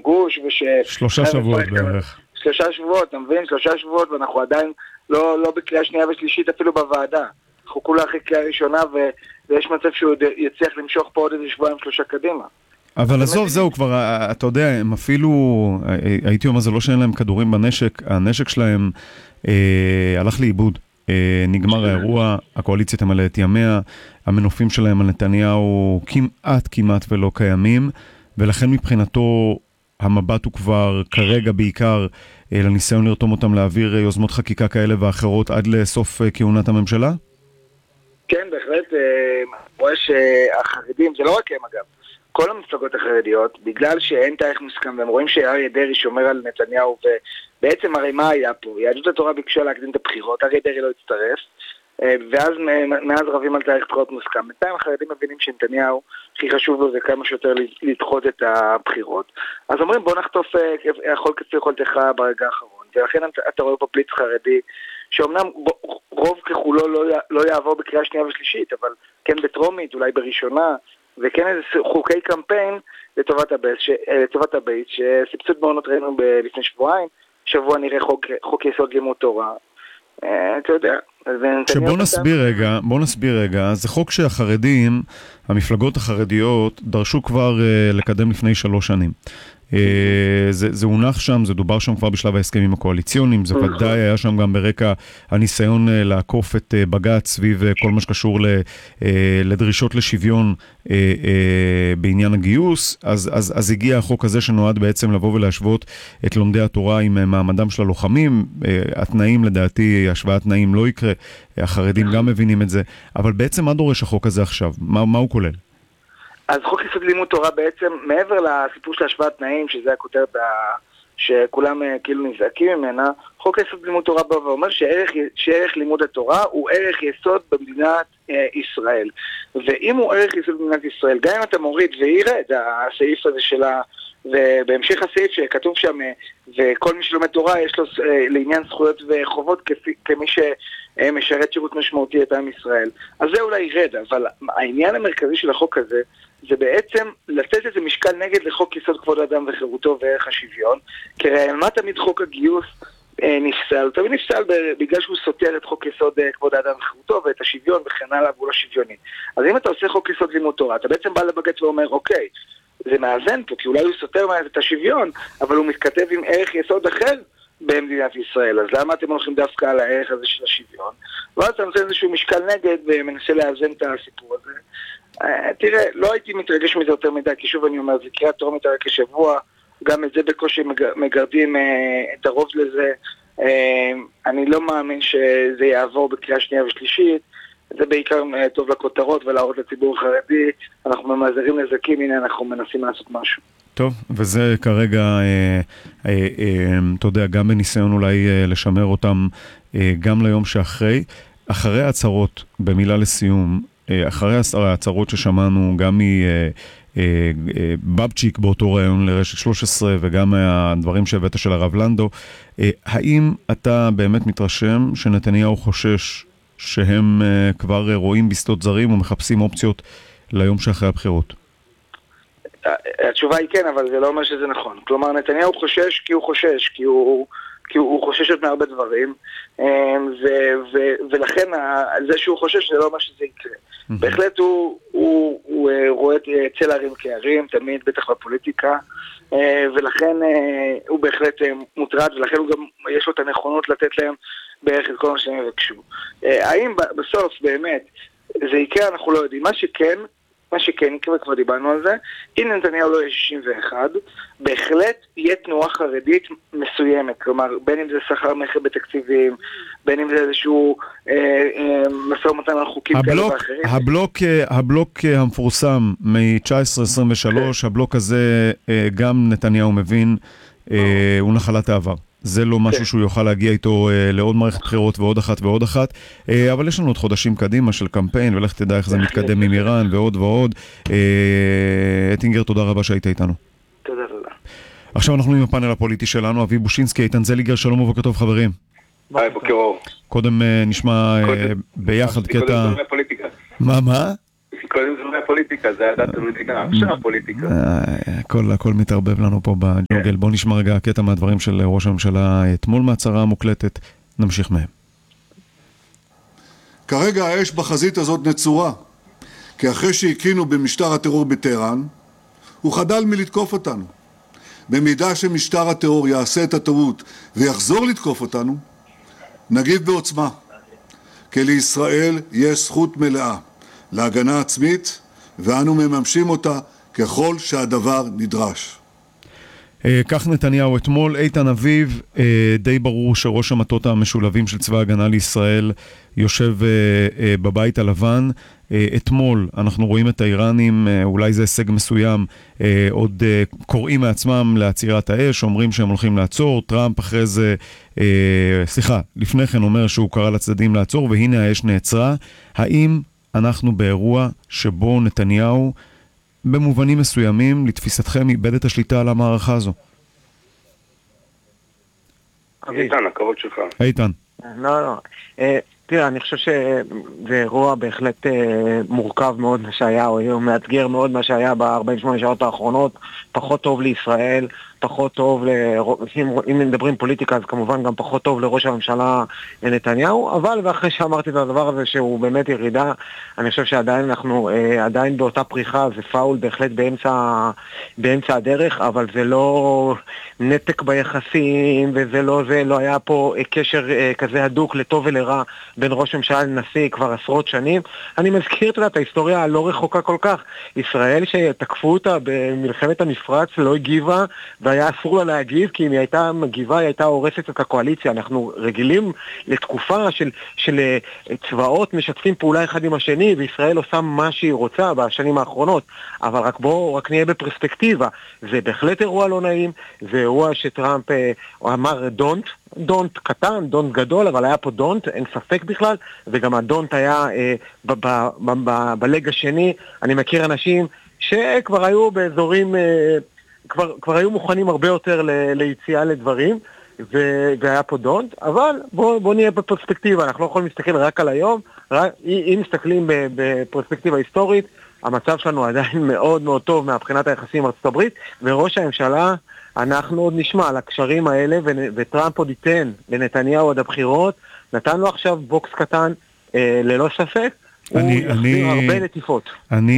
גוש, 3 שבועות בערך. 3 שבועות, אתה מבין? 3 שבועות, ואנחנו עדיין לא בקריאה שנייה ושלישית אפילו בוועדה. אנחנו כולה אחרי קריאה ראשונה, ויש מצב שהוא יצליח למשוך פה עוד איזה 2-3 קדימה. אבל עזוב, זהו כבר, אתה יודע, הם אפילו, הייתי אומר, זה לא שאין להם כדורים בנשק, הנשק שלהם הלך לאיבוד. נגמר האירוע, הקואליציה תמלא את ימיה, המנופים שלהם על נתניהו כמעט ולא קיימים, ולכן מבחינתו המבט הוא כבר כרגע בעיקר לניסיון לרתום אותם להעביר יוזמות חקיקה כאלה ואחרות עד לסוף כהונת הממשלה? כן, בהחלט, רואה שהחרדים, זה לא רק הם אגב, כל המפלגות החרדיות, בגלל שאין תאריך מוסכם, והם רואים שאריה דרעי שומר על נתניהו, ובעצם הרי מה היה פה? יהדות התורה ביקשה להקדים את הבחירות, אריה דרעי לא הצטרף, ואז מאז רבים על תאריך בחירות מוסכם. בינתיים החרדים מבינים שנתניהו הכי חשוב לו זה כמה שיותר לדחות את הבחירות. אז אומרים בוא נחטוף יכול כצל יכולתך ברגע האחרון, ולכן אתה רואה פה פליץ חרדי, שאומנם רוב ככולו לא יעבור בקריאה שנייה ושלישית, אבל כן בטרומית, אולי בראשונה, וכן איזה חוקי קמפיין לטובת הבית, שסבסוד מעונות ראינו לפני שבועיים, שבוע נראה חוק יסוד לימוד תורה. אתה יודע. בוא נסביר רגע, זה חוק שהחרדים, המפלגות החרדיות, דרשו כבר לקדם לפני 3 שנים. זה הונח שם, זה דובר שם כבר בשלב ההסכמים הקואליציוניים, זה ודאי היה שם גם ברקע הניסיון לעקוף את בג"ץ סביב כל מה שקשור לדרישות לשוויון בעניין הגיוס, אז הגיע החוק הזה שנועד בעצם לבוא ולהשוות את לומדי התורה עם מעמדם של הלוחמים. התנאים לדעתי, השוואת תנאים לא יקרה, החרדים גם מבינים את זה, אבל בעצם מה דורש החוק הזה עכשיו? מה הוא כולל? אז חוק יסוד לימוד תורה בעצם, מעבר לסיפור של השוואת תנאים, שזה הכותרת שכולם כאילו נזעקים ממנה, חוק יסוד לימוד תורה בא ואומר שערך לימוד התורה הוא ערך יסוד במדינת ישראל. ואם הוא ערך יסוד במדינת ישראל, גם אם אתה מוריד וירד הסעיף הזה שלה, ובהמשך הסעיף שכתוב שם, וכל מי שלומד תורה יש לו לעניין זכויות וחובות כמי שמשרת שירות משמעותי את עם ישראל. אז זה אולי ירד, אבל העניין המרכזי של החוק הזה, זה בעצם לתת איזה משקל נגד לחוק יסוד כבוד האדם וחירותו וערך השוויון, כי מה תמיד חוק הגיוס נפסל? הוא תמיד נפסל בגלל שהוא סותר את חוק יסוד כבוד האדם וחירותו ואת השוויון וכן הלאה והוא לא שוויוני. אז אם אתה עושה חוק יסוד לימוד תורה, אתה בעצם בא לבג"ץ ואומר, אוקיי, זה מאזן פה, כי אולי הוא סותר את השוויון, אבל הוא מתכתב עם ערך יסוד אחר במדינת ישראל, אז למה אתם הולכים דווקא על הערך הזה של השוויון? ואז אתה נותן איזשהו משקל נגד ומנסה לאזן את הסיפור הזה. תראה, לא הייתי מתרגש מזה יותר מדי, כי שוב אני אומר, זה קריאה טרומית רק כשבוע, גם את זה בקושי מגרדים את הרוב לזה. אני לא מאמין שזה יעבור בקריאה שנייה ושלישית, זה בעיקר טוב לכותרות ולהראות לציבור החרדי, אנחנו ממזערים נזקים, הנה אנחנו מנסים לעשות משהו. טוב, וזה כרגע, אתה יודע, גם בניסיון אולי לשמר אותם גם ליום שאחרי. אחרי ההצהרות, במילה לסיום, אחרי ההצהרות ששמענו גם מבבצ'יק באותו רעיון לרשת 13 וגם מהדברים שהבאת של הרב לנדו, האם אתה באמת מתרשם שנתניהו חושש שהם כבר רואים בשדות זרים ומחפשים אופציות ליום שאחרי הבחירות? התשובה היא כן, אבל זה לא אומר שזה נכון. כלומר, נתניהו חושש כי הוא חושש, כי הוא חושש עוד מהרבה דברים, ולכן זה שהוא חושש זה לא אומר שזה יקרה. בהחלט הוא רואה את צל הרים כהרים, תמיד בטח בפוליטיקה, ולכן הוא בהחלט מוטרד, ולכן הוא גם יש לו את הנכונות לתת להם בערך את כל מה שהם יבקשו. האם בסוף באמת זה יקרה, אנחנו לא יודעים. מה שכן יקרה, כבר דיברנו על זה, אם נתניהו לא יהיה 61, בהחלט יהיה תנועה חרדית מסוימת, כלומר, בין אם זה שכר מכר בתקציבים, בין אם זה איזשהו משא ומתן על חוקים כאלה ואחרים. הבלוק המפורסם מ-1923, הבלוק הזה גם נתניהו מבין, הוא נחלת העבר. זה לא משהו שהוא יוכל להגיע איתו לעוד מערכת בחירות ועוד אחת ועוד אחת, אבל יש לנו עוד חודשים קדימה של קמפיין, ולך תדע איך זה מתקדם עם איראן ועוד ועוד. אטינגר, תודה רבה שהיית איתנו. תודה. עכשיו אנחנו עם הפאנל הפוליטי שלנו, אבי בושינסקי, איתן זליגר, שלום ובוקר טוב חברים. ביי, בוקר אור. קודם נשמע ביחד קטע... קודם זורמי פוליטיקה. מה? קודם זורמי פוליטיקה. פוליטיקה, זה הדת המדינה, עכשיו פוליטיקה. הכל מתערבב לנו פה בג'ונגל. בוא נשמע רגע קטע מהדברים של ראש הממשלה אתמול מההצהרה המוקלטת, נמשיך מהם. כרגע האש בחזית הזאת נצורה, כי אחרי שהקינו במשטר הטרור בטהרן, הוא חדל מלתקוף אותנו. במידה שמשטר הטרור יעשה את הטעות ויחזור לתקוף אותנו, נגיב בעוצמה. כי לישראל יש זכות מלאה להגנה עצמית, ואנו מממשים אותה ככל שהדבר נדרש. כך נתניהו אתמול. איתן אביב, די ברור שראש המטות המשולבים של צבא ההגנה לישראל יושב בבית הלבן. אתמול אנחנו רואים את האיראנים, אולי זה הישג מסוים, עוד קוראים מעצמם לעצירת האש, אומרים שהם הולכים לעצור. טראמפ אחרי זה, לפני כן אומר שהוא קרא לצדדים לעצור, והנה האש נעצרה. האם אנחנו באירוע שבו נתניהו במובנים מסוימים, לתפיסתכם, איבד את השליטה על המערכה הזו? איתן, הכבוד שלך. איתן. לא. תראה, אני חושב שזה אירוע בהחלט מורכב מאוד מה שהיה, או מאתגר מאוד מה שהיה ב-48 שעות האחרונות, פחות טוב לישראל, פחות טוב, אם מדברים פוליטיקה אז כמובן גם פחות טוב לראש הממשלה נתניהו, אבל ואחרי שאמרתי את הדבר הזה שהוא באמת ירידה, אני חושב שעדיין אנחנו עדיין באותה פריחה, זה פאול בהחלט באמצע הדרך, אבל זה לא נתק ביחסים, וזה לא היה פה קשר כזה הדוק לטוב ולרע בין ראש הממשלה לנשיא כבר עשרות שנים. אני מזכיר את ההיסטוריה הלא רחוקה כל כך. ישראל שתקפו אותה במלחמת המפרץ לא הגיבה, והיה אסור לה להגיב, כי אם היא הייתה מגיבה, היא הייתה הורסת את הקואליציה. אנחנו רגילים לתקופה של צבאות משתפים פעולה אחד עם השני, וישראל עושה מה שהיא רוצה בשנים האחרונות. אבל רק נהיה בפרספקטיבה. זה בהחלט אירוע לא נעים, זה אירוע שטראמפ אמר דונט קטן, דונט גדול, אבל היה פה דונט, אין ספק בכלל, וגם הדונט היה בלג השני. אני מכיר אנשים שכבר היו באזורים, כבר היו מוכנים הרבה יותר ליציאה לדברים, והיה פה דונט, אבל בוא נהיה בפרספקטיבה, אנחנו לא יכולים להסתכל רק על היום, אם מסתכלים בפרספקטיבה היסטורית, המצב שלנו עדיין מאוד מאוד טוב מהבחינת היחסים עם ארצות הברית, וראש הממשלה, אנחנו עוד נשמע על הקשרים האלה, וטראמפ עוד ייתן לנתניהו עד הבחירות, נתן לו עכשיו בוקס קטן, ללא ספק, הוא יחזיר הרבה לטיפות.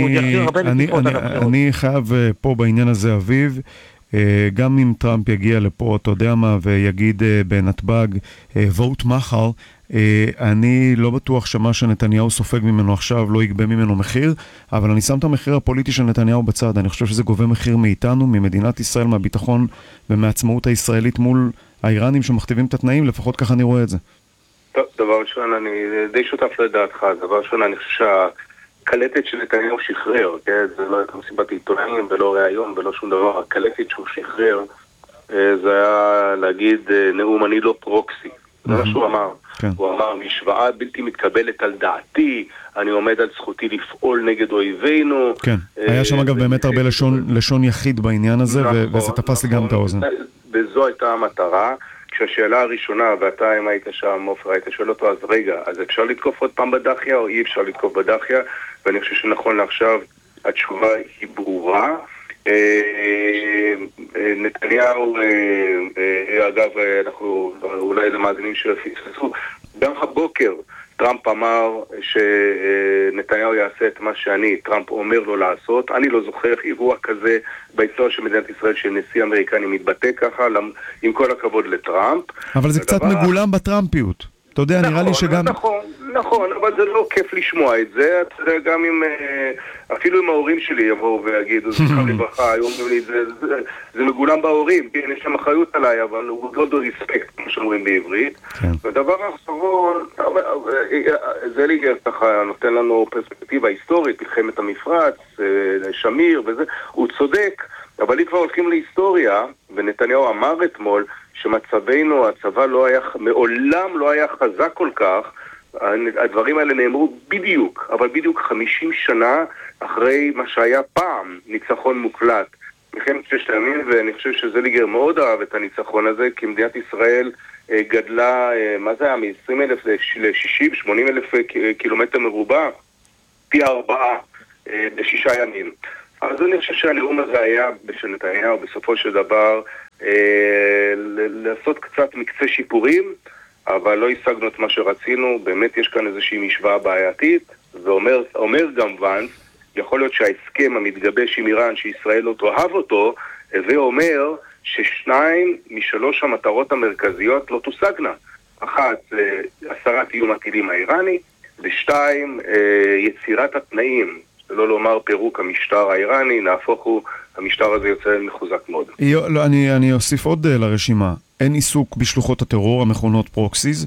אני חייב פה בעניין הזה, אביב, גם אם טראמפ יגיע לפה, אתה יודע מה, ויגיד בנתב"ג, vote מחר, אני לא בטוח שמה שנתניהו סופג ממנו עכשיו לא יגבה ממנו מחיר, אבל אני שם את המחיר הפוליטי של נתניהו בצד. אני חושב שזה גובה מחיר מאיתנו, ממדינת ישראל, מהביטחון ומהעצמאות הישראלית מול האיראנים שמכתיבים את התנאים, לפחות ככה אני רואה את זה. טוב, דבר ראשון, אני די שותף לדעתך. דבר ראשון, אני חושב שהקלטת של נתניהו שחרר, כן? זה לא הייתה מסיבת עיתונאים ולא ראיון ולא שום דבר. הקלטת שהוא שחרר, זה היה להגיד נאום אני לא פרוקסי. זה מה שהוא אמר. כן. הוא אמר, משוואה בלתי מתקבלת על דעתי, אני עומד על זכותי לפעול נגד אויבינו. כן, היה שם אגב באמת הרבה לשון יחיד בעניין הזה, וזה תפס לי גם את האוזן. וזו הייתה המטרה. כשהשאלה הראשונה, ואתה אם היית שם, עופר, היית שואל אותו, אז רגע, אז אפשר לתקוף עוד פעם בדחיה, או אי אפשר לתקוף בדחיה? ואני חושב שנכון לעכשיו, התשובה היא ברורה. נתניהו, אגב, אנחנו אולי איזה מאזינים שפספסו, גם הבוקר טראמפ אמר שנתניהו יעשה את מה טראמפ אומר לו לעשות. אני לא זוכר אירוע כזה בהיסטוריה של מדינת ישראל שנשיא אמריקני מתבטא ככה, עם כל הכבוד לטראמפ. אבל זה קצת מגולם בטראמפיות. אתה יודע, נראה לי שגם... נכון, אבל זה לא כיף לשמוע את זה. אתה יודע, גם אם... אפילו אם ההורים שלי יבואו ויגידו, זה חם לברכה, היום לי, זה מגולם בהורים, כן, יש שם אחריות עליי, אבל הוא לא דו ריספקט, כמו שאומרים בעברית. ודבר האחרון, זה ליגר ככה, נותן לנו פרספקטיבה היסטורית, מלחמת המפרץ, שמיר וזה, הוא צודק, אבל אם כבר הולכים להיסטוריה, ונתניהו אמר אתמול, שמצבנו, הצבא מעולם לא היה חזק כל כך, הדברים האלה נאמרו בדיוק, אבל בדיוק 50 שנה אחרי מה שהיה פעם ניצחון מוקלט. מלחמת ששת הימים, ואני חושב שזליגר מאוד אהב את הניצחון הזה, כי מדינת ישראל גדלה, מה זה היה, מ-20,000 ל-60,000, 80,000 קילומטר מרובע, פי 4 ב6 ימים. אז אני חושב שהנאום הזה היה של נתניהו בסופו של דבר לעשות קצת מקצה שיפורים, אבל לא השגנו את מה שרצינו. באמת יש כאן איזושהי משוואה בעייתית, ואומר גם ואנס, יכול להיות שההסכם המתגבש עם איראן שישראל לא תאהב אותו, זה אומר ששניים משלוש המטרות המרכזיות לא תושגנה. אחת, הסרת איום הטילים האיראני, ושתיים, יצירת התנאים, לא לומר פירוק המשטר האיראני, נהפוך הוא, המשטר הזה יוצא מחוזק מאוד. אני אוסיף עוד לרשימה. אין עיסוק בשלוחות הטרור, המכונות פרוקסיז.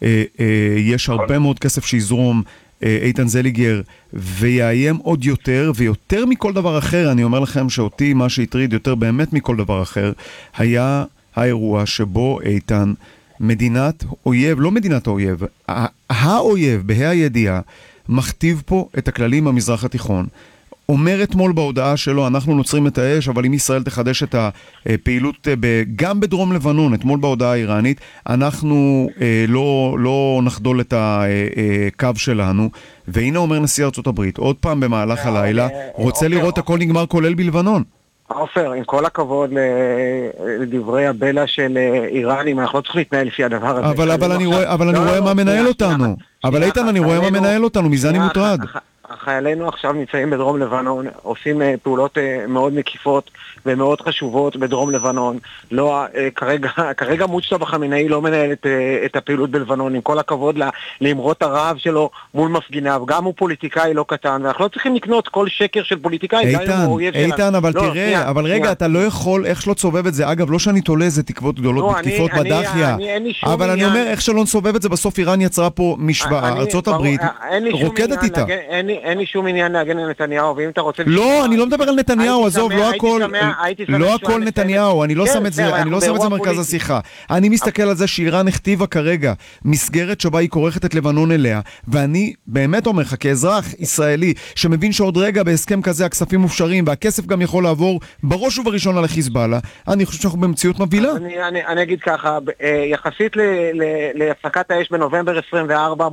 יש הרבה מאוד כסף שיזרום איתן זליגר ויאיים עוד יותר, ויותר מכל דבר אחר, אני אומר לכם שאותי מה שהטריד יותר באמת מכל דבר אחר, היה האירוע שבו איתן, מדינת אויב, לא מדינת האויב, האויב בה"א הידיעה, מכתיב פה את הכללים במזרח התיכון. אומר אתמול בהודעה שלו, אנחנו נוצרים את האש, אבל אם ישראל תחדש את הפעילות גם בדרום לבנון, אתמול בהודעה האיראנית, אנחנו לא נחדול את הקו שלנו. והנה אומר נשיא ארצות הברית, עוד פעם במהלך הלילה, רוצה לראות הכל נגמר כולל בלבנון. עופר, עם כל הכבוד לדברי הבלע של איראנים, אנחנו לא צריכים להתנהל לפי הדבר הזה. אבל אני רואה מה מנהל אותנו. אבל איתן, אני רואה מה מנהל אותנו, מזה אני מוטרד. חיילינו עכשיו נמצאים בדרום לבנון, עושים פעולות מאוד מקיפות ומאוד חשובות בדרום לבנון. לא, כרגע מוצ'טבא חמינאי לא מנהל את הפעילות בלבנון, עם כל הכבוד לאמרות הרעב שלו מול מפגיניו. גם הוא פוליטיקאי לא קטן, ואנחנו לא צריכים לקנות כל שקר של פוליטיקאי. איתן, אבל תראה, אבל רגע, אתה לא יכול, איך שלא תסובב את זה, אגב, לא שאני תולה איזה תקוות גדולות בתקיפות בדחיה, אבל אני אומר, איך שלא נסובב את זה, בסוף איראן יצרה פה משוואה, ארצות הברית רוקדת איתה. אין לי שום עניין להגן על נתניהו, ואם אתה רוצה... לא, אני לא מדבר על נתניהו, עזוב, לא הכל נתניהו, אני לא שם את זה במרכז השיחה. אני מסתכל על זה שאיראן הכתיבה כרגע מסגרת שבה היא כורכת את לבנון אליה, ואני באמת אומר לך, כאזרח ישראלי, שמבין שעוד רגע בהסכם כזה הכספים מופשרים, והכסף גם יכול לעבור בראש ובראשונה לחיזבאללה, אני חושב שאנחנו במציאות מבהילה. אני אגיד ככה, יחסית להפסקת האש בנובמבר 24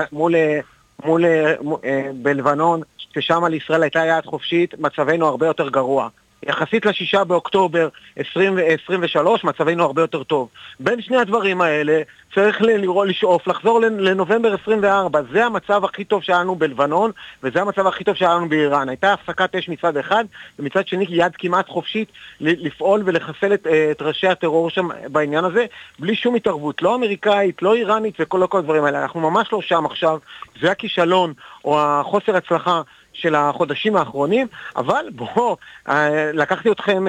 מול בלבנון, ששם לישראל הייתה יד חופשית, מצבנו הרבה יותר גרוע. יחסית ל6 באוקטובר 2023, מצבנו הרבה יותר טוב. בין שני הדברים האלה, צריך לשאוף, לחזור לנובמבר 24. זה המצב הכי טוב שלנו בלבנון, וזה המצב הכי טוב שלנו באיראן. הייתה הפסקת אש מצד אחד, ומצד שני יד כמעט חופשית לפעול ולחסל את ראשי הטרור שם בעניין הזה, בלי שום התערבות, לא אמריקאית, לא איראנית וכל הדברים האלה. אנחנו ממש לא שם עכשיו. זה הכישלון או החוסר הצלחה של החודשים האחרונים, אבל בואו, לקחתי אתכם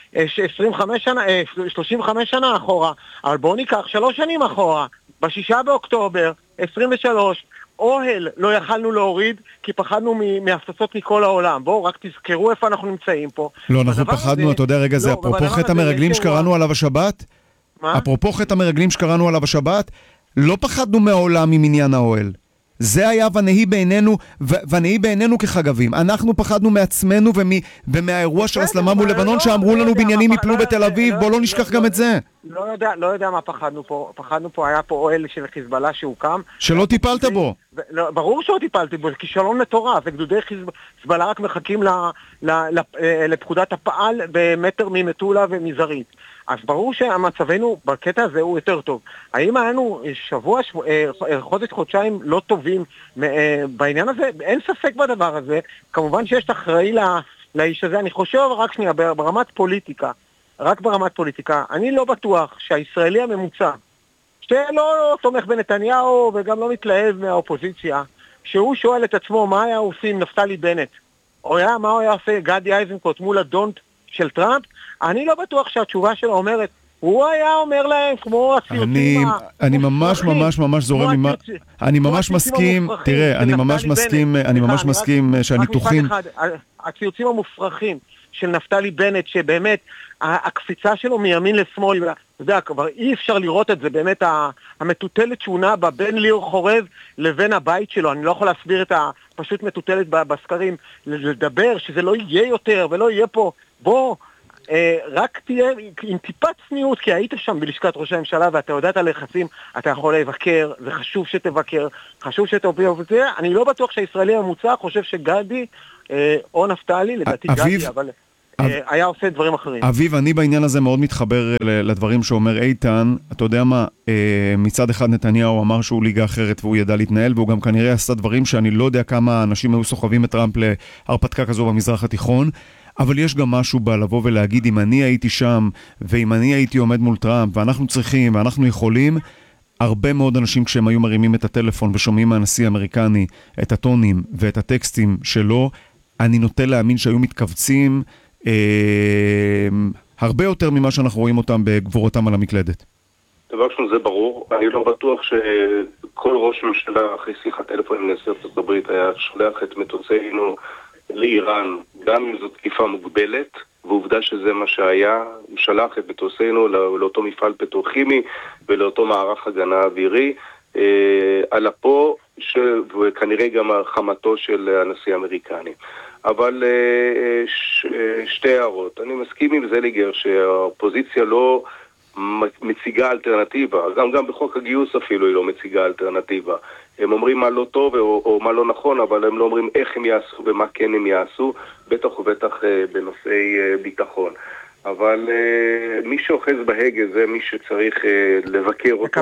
35 שנה אחורה, אבל בואו ניקח 3 שנים אחורה, ב6 באוקטובר 23, אוהל לא יכלנו להוריד, כי פחדנו מהפצצות מכל העולם. בואו, רק תזכרו איפה אנחנו נמצאים פה. לא, אנחנו פחדנו, אתה יודע, רגע, זה אפרופו חטא המרגלים שקראנו עליו השבת? מה? אפרופו חטא המרגלים שקראנו עליו השבת, לא פחדנו מהעולם עם עניין האוהל. זה היה ונהי בעינינו כחגבים. אנחנו פחדנו מעצמנו ומהאירוע של הסלמה מול לבנון, שאמרו לנו בניינים יפלו בתל אביב. בוא לא נשכח גם את זה. לא יודע מה פחדנו פה. היה פה אוהל של חיזבאללה שהוקם. שלא טיפלת בו. ברור שלא טיפלתי בו, זה כישלון מטורף. וגדודי חיזבאללה רק מחכים לפקודת הפעל במטר ממטולה ומזרית. אז ברור שהמצבנו בקטע הזה הוא יותר טוב. האם היינו חודשיים לא טובים בעניין הזה? אין ספק בדבר הזה. כמובן שיש אחראי לאיש הזה. אני חושב רק שנייה, ברמת פוליטיקה, אני לא בטוח שהישראלי הממוצע, שלא תומך בנתניהו וגם לא מתלהב מהאופוזיציה, שהוא שואל את עצמו מה היה עושים נפתלי בנט, או מה הוא היה עושה גדי איזנקוט מול הדונט של טראמפ, אני לא בטוח שהתשובה שלו אומרת, הוא היה אומר להם כמו הציוצים אני ממש זורם עם אני ממש מסכים, תראה, אני ממש מסכים שהניתוחים... הציוצים המופרכים של נפתלי בנט, שבאמת הקפיצה שלו מימין לשמאל, אתה יודע, כבר אי אפשר לראות את זה, באמת המטוטלת שונה בין ליאור חורב לבין הבית שלו, אני לא יכול להסביר את הפשוט מטוטלת בסקרים, לדבר שזה לא יהיה יותר ולא יהיה פה, בוא, רק תהיה עם טיפת צניעות, כי היית שם בלשכת ראש הממשלה ואתה יודעת על לחצים, אתה יכול לבקר, זה חשוב שתבקר, חשוב שתוביל, אני לא בטוח שהישראלי הממוצע חושב שגדי או נפתלי, לדעתי גדי, אבל היה עושה דברים אחרים. אביב, אני בעניין הזה מאוד מתחבר לדברים שאומר איתן. אתה יודע מה, מצד אחד נתניהו אמר שהוא ליגה אחרת והוא ידע להתנהל, והוא גם כנראה עשה דברים שאני לא יודע כמה אנשים היו סוחבים את טראמפ להרפתקה כזו במזרח התיכון, אבל יש גם משהו בלבוא ולהגיד, אם אני הייתי שם ואם אני הייתי עומד מול טראמפ ואנחנו צריכים ואנחנו יכולים, הרבה מאוד אנשים כשהם היו מרימים את הטלפון ושומעים מהנשיא האמריקני את הטונים ואת הטקסטים שלו, אני נוטה להאמין שהיו מתכווצים הרבה יותר ממה שאנחנו רואים אותם בגבורתם על המקלדת. דבר ראשון, זה ברור. אני לא בטוח שכל ראש ממשלה אחרי שיחת טלפון עם נשיא ארצות הברית היה שולח את מטוסינו לאיראן, גם אם זו תקיפה מוגבלת, ועובדה שזה מה שהיה. הוא שלח את מטוסינו לאותו מפעל פטרוכימי ולאותו מערך הגנה אווירי, על אפו וכנראה גם חמתו של הנשיא האמריקני. אבל שתי הערות. אני מסכים עם זליגר שהאופוזיציה לא מציגה אלטרנטיבה, גם בחוק הגיוס אפילו היא לא מציגה אלטרנטיבה. הם אומרים מה לא טוב או מה לא נכון, אבל הם לא אומרים איך הם יעשו ומה כן הם יעשו, בטח ובטח בנושאי ביטחון. אבל מי שאוחז בהגה זה מי שצריך לבקר אותו,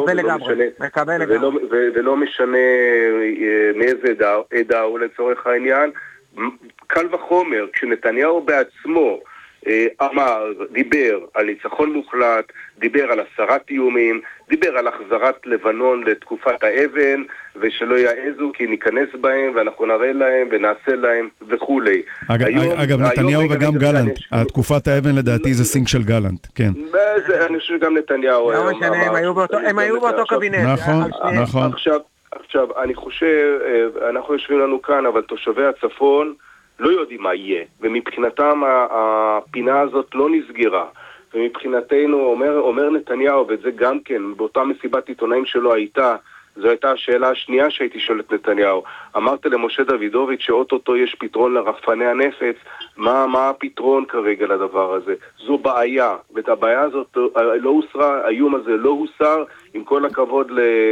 ולא משנה מאיזה עדה הוא לצורך העניין. קל וחומר, כשנתניהו בעצמו דיבר על ניצחון מוחלט, דיבר על הסרת איומים, דיבר על החזרת לבנון לתקופת האבן, ושלא יעזו כי ניכנס בהם ואנחנו נראה להם ונעשה להם וכולי. אגב, נתניהו וגם גלנט, תקופת האבן לדעתי זה סינק של גלנט, כן. אני חושב שגם נתניהו. לא משנה, הם היו באותו קבינט. נכון. עכשיו, אני חושב, אנחנו יושבים לנו כאן, אבל תושבי הצפון לא יודעים מה יהיה, ומבחינתם הפינה הזאת לא נסגרה, ומבחינתנו אומר נתניהו, ואת זה גם כן, באותה מסיבת עיתונאים שלו זו הייתה השאלה השנייה שהייתי שואל את נתניהו. אמרת למשה דוידוביץ' שאוטוטו יש פתרון לרחפני הנפץ, מה הפתרון כרגע לדבר הזה? זו בעיה, ואת הבעיה הזאת לא הוסרה, האיום הזה לא הוסר, עם כל הכבוד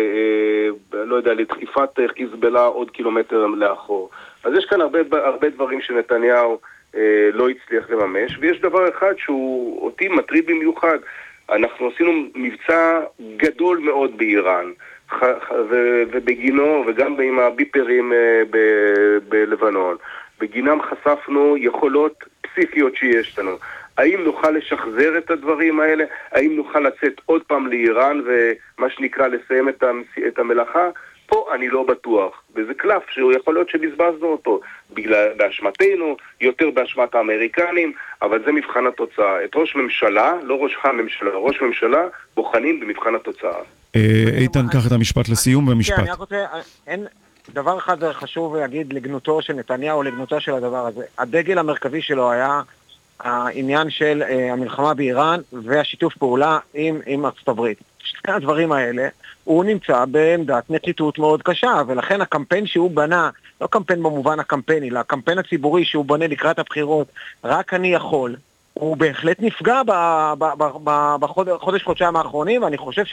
לדחיפת חיזבאללה עוד קילומטר לאחור. אז יש כאן הרבה דברים שנתניהו לא הצליח לממש, ויש דבר אחד שהוא אותי מטריד במיוחד. אנחנו עשינו מבצע גדול מאוד באיראן, ובגינו, וגם עם הביפרים בלבנון, בגינם חשפנו יכולות פסיכיות שיש לנו. האם נוכל לשחזר את הדברים האלה? האם נוכל לצאת עוד פעם לאיראן ומה שנקרא לסיים את המלאכה? פה אני לא בטוח, וזה קלף שהוא יכול להיות שבזבזנו אותו באשמתנו, יותר באשמת האמריקנים, אבל זה מבחן התוצאה. את ראש ממשלה, לא ראש הממשלה, ראש ממשלה בוחנים במבחן התוצאה. איתן, קח את המשפט לסיום במשפט. אני רוצה, אין דבר אחד חשוב להגיד לגנותו של נתניהו, לגנותו של הדבר הזה. הדגל המרכזי שלו היה העניין של המלחמה באיראן והשיתוף פעולה עם ארצות הברית. שני הדברים האלה, הוא נמצא בעמדת נחיתות מאוד קשה, ולכן הקמפיין שהוא בנה, לא קמפיין במובן הקמפייני, אלא הקמפיין הציבורי שהוא בונה לקראת הבחירות, רק אני יכול, הוא בהחלט נפגע בחודש-חודשיים האחרונים, ואני חושב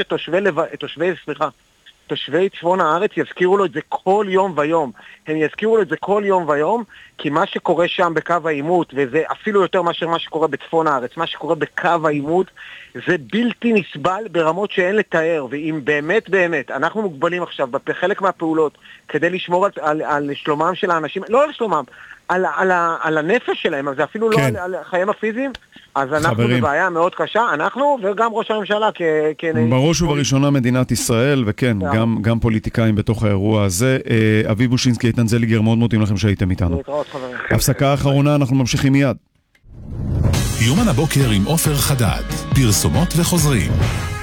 תושבי צפון הארץ יזכירו לו את זה כל יום ויום. הם יזכירו לו את זה כל יום ויום, כי מה שקורה שם בקו העימות, וזה אפילו יותר מאשר מה שקורה בצפון הארץ, מה שקורה בקו העימות, זה בלתי נסבל ברמות שאין לתאר. ואם באמת, אנחנו מוגבלים עכשיו בחלק מהפעולות, כדי לשמור על שלומם של האנשים, לא על שלומם, על הנפש שלהם, אבל זה אפילו לא על חיים הפיזיים, אז אנחנו בבעיה מאוד קשה, אנחנו וגם ראש הממשלה בראש ובראשונה מדינת ישראל, וכן, גם פוליטיקאים בתוך האירוע הזה. אביב בושינסקי, איתן זליגר, מאוד מודים לכם שהייתם איתנו. הפסקה האחרונה, אנחנו ממשיכים מיד. יומן הבוקר עם עופר חדד, פרסומות וחוזרים.